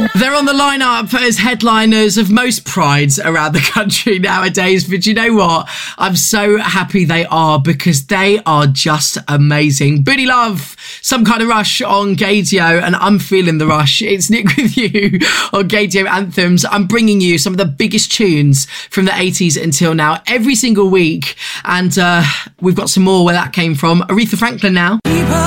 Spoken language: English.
They're on the lineup as headliners of most prides around the country nowadays, but you know what? I'm so happy they are because they are just amazing. Booty Love, Some Kind of Rush on Gaydio, and I'm feeling the rush. It's Nick with you on Gaydio Anthems. I'm bringing you some of the biggest tunes from the 80s until now every single week, and we've got some more where that came from. Aretha Franklin now.